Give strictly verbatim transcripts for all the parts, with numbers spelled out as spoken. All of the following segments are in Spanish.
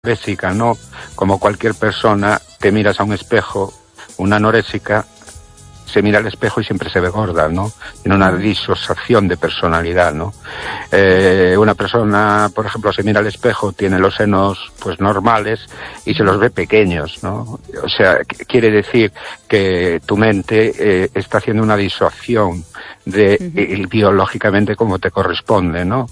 anorésica, ¿no? Como cualquier persona, te miras a un espejo, una anorésica se mira al espejo y siempre se ve gorda, ¿no? Tiene una disociación de personalidad, ¿no? Eh, una persona, por ejemplo, se mira al espejo, tiene los senos, pues, normales y se los ve pequeños, ¿no? O sea, quiere decir que tu mente eh, está haciendo una disociación de uh-huh. eh, biológicamente como te corresponde, ¿no?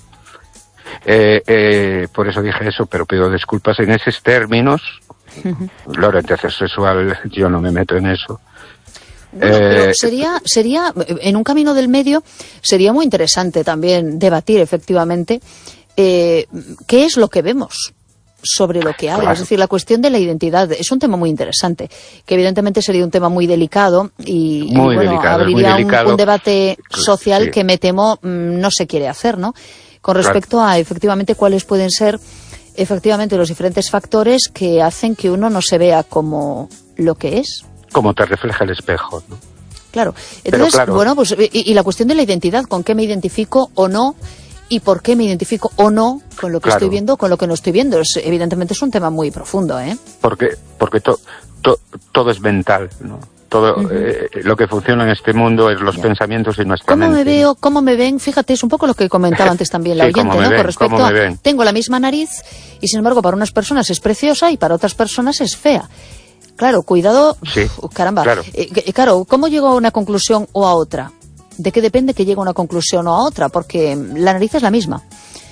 Eh, eh, por eso dije eso, pero pido disculpas en esos términos. Uh-huh. La orientación sexual, yo no me meto en eso. Bueno, eh, pero sería, sería, en un camino del medio, sería muy interesante también debatir efectivamente eh, qué es lo que vemos sobre lo que hay. Claro. Es decir, la cuestión de la identidad es un tema muy interesante, que evidentemente sería un tema muy delicado y, muy y bueno, delicado, abriría muy delicado. Un, un debate social sí. que me temo no se quiere hacer, ¿no? Con respecto claro. a efectivamente cuáles pueden ser efectivamente los diferentes factores que hacen que uno no se vea como lo que es. Como te refleja el espejo, ¿no? Claro. Entonces, claro. bueno, pues y, y la cuestión de la identidad, con qué me identifico o no, y por qué me identifico o no con lo que claro. estoy viendo o con lo que no estoy viendo. Es, evidentemente es un tema muy profundo, ¿eh? Porque, porque to, to, todo es mental, ¿no? Todo uh-huh. eh, lo que funciona en este mundo es los yeah. pensamientos y nuestra ¿Cómo mente. me veo? ¿Cómo me ven? Fíjate, es un poco lo que comentaba antes también la sí, oyente, ¿no? Ven, Con respecto a, ven. tengo la misma nariz y sin embargo para unas personas es preciosa y para otras personas es fea. Claro, cuidado, sí, uh, caramba. Claro. Eh, claro, ¿cómo llego a una conclusión o a otra? ¿De qué depende que llegue a una conclusión o a otra? Porque la nariz es la misma.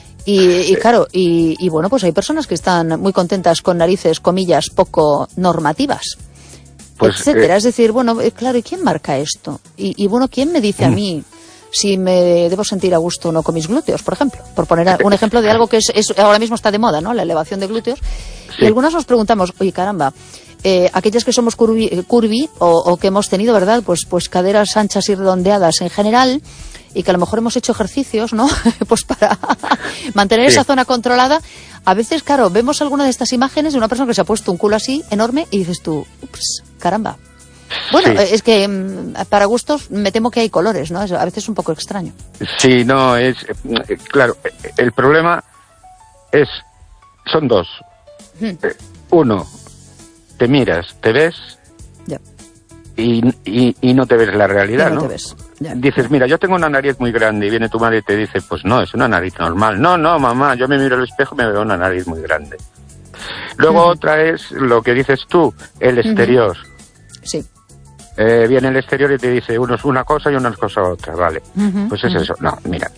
Y, y claro, y, y bueno, pues hay personas que están muy contentas con narices, comillas, poco normativas, pues, etcétera. Eh, es decir, bueno, eh, claro, ¿y quién marca esto? Y, y bueno, ¿quién me dice a mí si me debo sentir a gusto o no con mis glúteos, por ejemplo? Por poner un ejemplo de algo que es, es ahora mismo está de moda, ¿no? La elevación de glúteos. Sí. Y algunas nos preguntamos, oye, caramba, eh, aquellas que somos curvi, curvy o, o que hemos tenido, ¿verdad? Pues, pues caderas anchas y redondeadas en general, y que a lo mejor hemos hecho ejercicios, ¿no? Pues para mantener sí. esa zona controlada. A veces, claro, vemos alguna de estas imágenes de una persona que se ha puesto un culo así, enorme, y dices tú, ups, caramba. Bueno, sí. es que para gustos me temo que hay colores, ¿no? Es a veces un poco extraño. Sí, no, es... Claro, el problema es... Son dos. Hmm. Uno, te miras, te ves... Ya. Y, y, y no te ves la realidad, no, ¿no? Te ves. Ya, Dices, ya. mira, yo tengo una nariz muy grande, y viene tu madre y te dice, pues no, es una nariz normal. No, no, mamá, yo me miro al espejo y me veo una nariz muy grande. Luego uh-huh. otra es lo que dices tú, el exterior. Uh-huh. Sí. Eh, viene el exterior y te dice, uno es una cosa y una es cosa otra, vale. Uh-huh. Pues es uh-huh. eso. No, mira,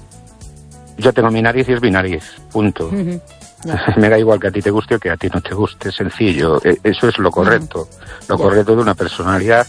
yo tengo mi nariz y es mi nariz, punto. Uh-huh. Yeah. Me da igual que a ti te guste o que a ti no te guste, sencillo. Eso es lo correcto. Uh-huh. Lo yeah. correcto de una personalidad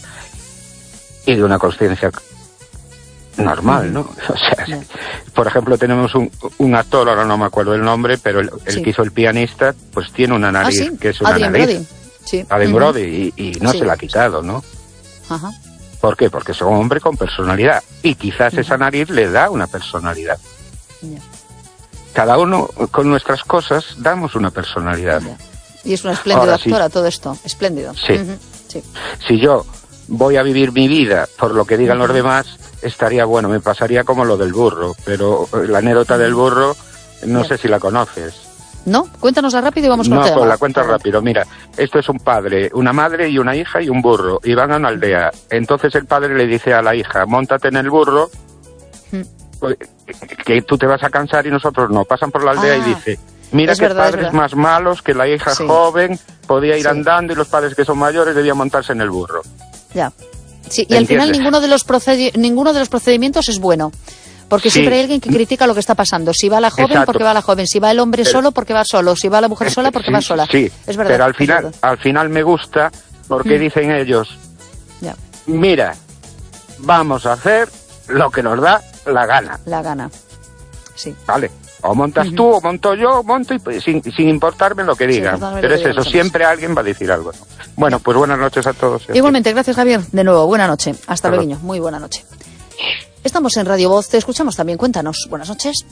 y de una consciencia normal, uh-huh. ¿no? O sea, yeah. por ejemplo, tenemos un, un actor, ahora no me acuerdo el nombre, pero el, el sí. que hizo el pianista, pues tiene una nariz ¿Ah, sí? que es una Adrien nariz. Brody. Sí. Adrien uh-huh. Brody, y, y no sí. se la ha quitado, ¿no? Ajá. ¿Por qué? Porque es un hombre con personalidad. Y quizás uh-huh. esa nariz le da una personalidad. Yeah. Cada uno con nuestras cosas damos una personalidad. Yeah. Y es una espléndida actora sí. todo esto. Espléndido. Sí. Uh-huh. sí. Si yo voy a vivir mi vida por lo que digan uh-huh. los demás, estaría bueno, me pasaría como lo del burro. Pero la anécdota uh-huh. del burro, no yeah. sé si la conoces. ¿No? Cuéntanosla rápido y vamos con no, el tema. No, pues la cuento rápido. Mira, esto es un padre, una madre y una hija y un burro. Y van a una aldea. Entonces el padre le dice a la hija, móntate en el burro, mm. que tú te vas a cansar y nosotros no. Pasan por la aldea ah, y dice, mira que verdad, padres más malos, que la hija sí. joven podía ir sí. andando y los padres que son mayores debían montarse en el burro. Ya. Sí, y al final ninguno de los procedi- ninguno de los procedimientos es bueno. Porque sí. siempre hay alguien que critica lo que está pasando. Si va la joven, Exacto. porque va la joven. Si va el hombre pero, solo, porque va solo. Si va la mujer sola, porque sí, va sola. Sí, es verdad. Pero al final, al final me gusta porque mm. dicen ellos, ya. mira, vamos a hacer lo que nos da la gana. La gana, sí. Vale, o montas uh-huh. tú, o monto yo, o monto y pues, sin, sin importarme lo que digan. Sí, pero es eso, siempre alguien va a decir algo. Bueno, pues buenas noches a todos. Igualmente, gracias Javier. De nuevo, buena noche. Hasta luego, niño. Muy buena noche. Estamos en Radio Voz, te escuchamos también, cuéntanos. Buenas noches.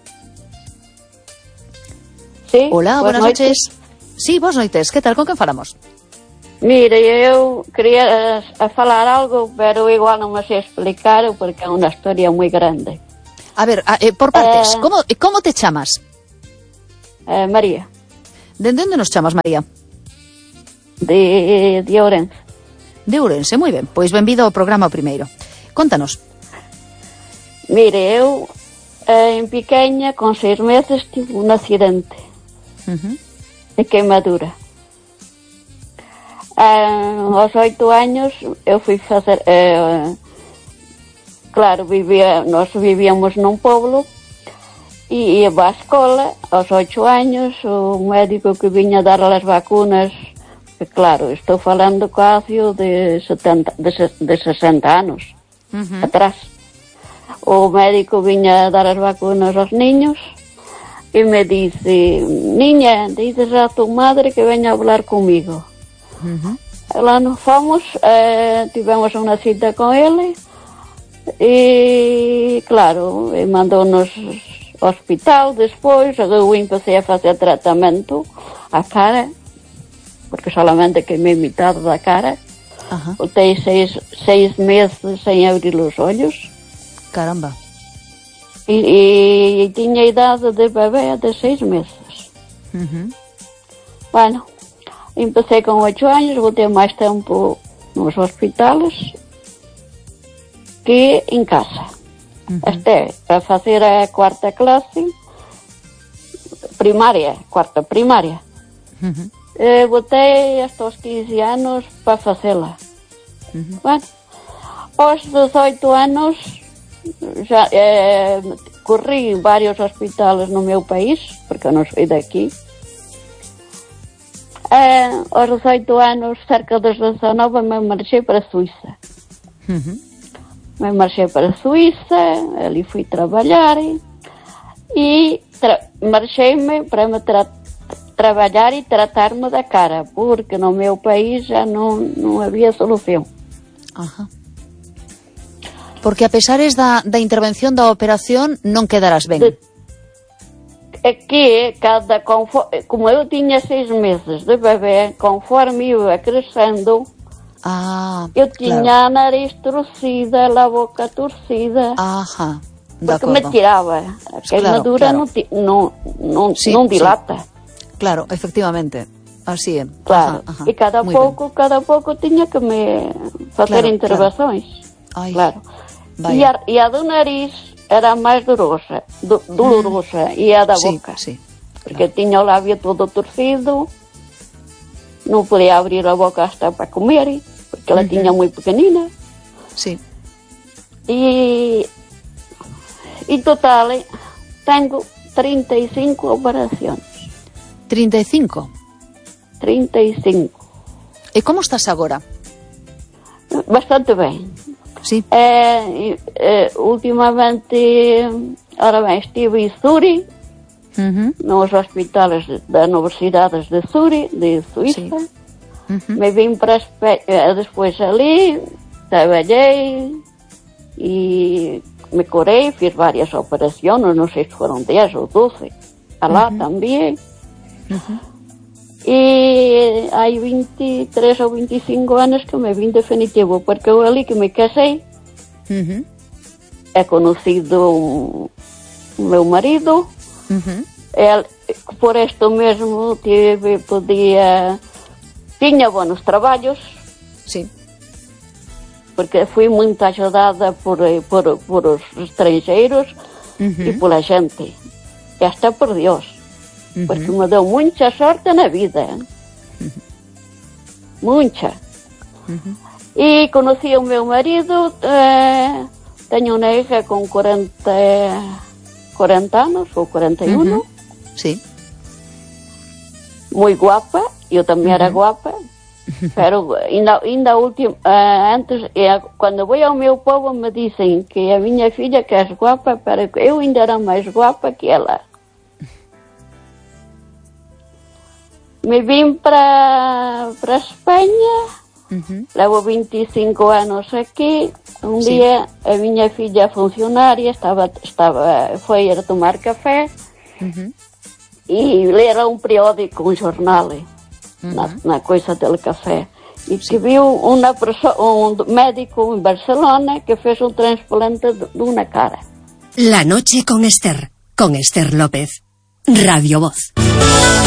Sí, hola, buenas, buenas noches. Sí, boas noites, que tal, con quen falamos? Mira, eu quería a falar algo, pero igual non me sei explicar porque é unha historia moi grande. A ver, a, eh, por partes, eh, como, como te chamas? Eh, María. Dende onde nos chamas, María? De, de Ourense. De Ourense, moi ben. Pois benvido ao programa o primeiro. Contanos. Mire, eu eh, en pequeña, con seis meses, tive un accidente Uh-huh. de queimadura. Eh, aos oito años eu fui facer... Eh, claro, vivía, nós vivíamos num poblo e ia para a escola. Aos oito años, o médico que viña dar as vacunas, que claro, estou falando quase de, setenta, de, de sesenta anos Uh-huh. atrás. O médico viña dar as vacunas aos niños e me dice: niña, dices a tu madre que veña a hablar comigo. Uh-huh. Lá nos fomos, eh, tivemos unha cita con ele e, claro, mandou-nos ao hospital. Despois eu empecé a facer tratamento a cara, porque solamente queimei metade da cara. Ajá. Voltei seis, seis meses sem abrir os olhos. Caramba. E, e, e tiña idade de bebé de seis meses. Uh-huh. Bueno, empecé con oito años, voltei máis tempo nos hospitales que en casa. Uh-huh. Até a facer a cuarta clase, primaria, cuarta primaria. Uh-huh. Eh, voltei hasta os quince anos para facela. Uh-huh. Bueno, aos dezoito anos já eh, corri varios hospitais no meu país, porque eu non sou daqui. Eh, aos dezoito anos, cerca dos dezanove, me marchei para a Suíça. Uh-huh. Me marchei para a Suíça, ali fui trabalhar e tra marchei-me para me tra trabalhar e tratar-me da cara, porque no meu país já não, não havia solução. Ajá. Porque a pesares da, da intervención da operación non quedarás ben. De, é que cada conforme, como eu tiña seis meses de bebé, conforme iba crescendo, ah, eu tiña claro. a nariz torcida, a boca torcida, Ajá, de porque acordo. me tiraba. A queimadura claro. non, non, non, Sí, non dilata. Sí. Claro, efectivamente. Así é. Claro, ajá, ajá. e cada Muy pouco, ben. cada pouco tiña que me facer claro, intervenções. Claro. Ai, claro. vaya. E a, e a do nariz era máis dolorosa, do, dolorosa, mm. e a da sí, boca. Sí, porque claro. tiña o labio todo torcido, non podía abrir a boca hasta para comer, porque ela Uh-huh. tiña moi pequenina. Sí. E, e total, tengo trinta e cinco operacións. trinta e cinco? trinta e cinco. E como estás agora? Bastante ben. Sí. Eh, eh, ultimamente, ahora ben, estive en Zuri, Uh-huh. nos hospitais das universidades de Zuri, de Suíça. Sí. Uh-huh. Me vim para Espanha, eh, despois ali, trabalhei e me curei, fiz várias operações, não sei se foram dez ou doze, lá Uh-huh. também. Uh-huh. E há vinte e três ou vinte e cinco anos que me vim definitivo, porque eu ali que me casei, Uh-huh. é conhecido o meu marido, Uh-huh. ele, por isto mesmo tive, podia, tinha bons trabalhos, Sí. porque fui muito ajudada por, por, por os estrangeiros Uh-huh. e pela gente, e hasta por Deus, Uh-huh. porque me deu muita sorte na vida, Uh-huh. muita. Uh-huh. E conheci o meu marido, eh, tenho uma hija com quarenta, quarenta anos, ou quarenta e um, Uh-huh. Sí. muito guapa, eu também Uh-huh. era guapa, pero ainda, ainda último, eh, antes, eh, quando vou ao meu povo me dizem que a minha filha que é guapa, pero eu ainda era mais guapa que ela. Me vim para para Espanha, Uh-huh. levo vinte e cinco anos aqui. Um Sim. dia a minha filha funcionária estava, estava, foi a tomar café Uh-huh. e ler um periódico, um jornal, Uh-huh. na, na coisa do café. E que viu uma pessoa, um médico em Barcelona que fez um transplante de, de uma cara. La noche con Esther, con Esther López. Radio Voz.